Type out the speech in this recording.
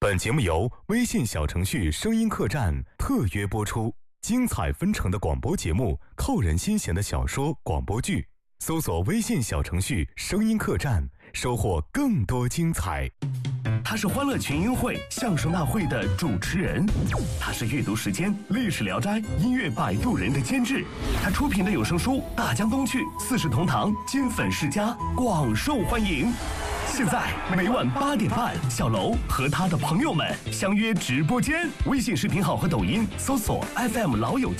本节目由微信小程序声音客栈特约播出，精彩纷呈的广播节目，扣人心弦的小说广播剧，搜索微信小程序声音客栈，收获更多精彩。 他是欢乐群英会相声大会的主持人，他是阅读时间历史聊斋音乐摆渡人的监制，他出品的有声书《大江东去》四世同堂金粉世家广受欢迎。现在每晚8点半，小楼和他的朋友们相约直播间，微信视频号和抖音搜索 FM 老友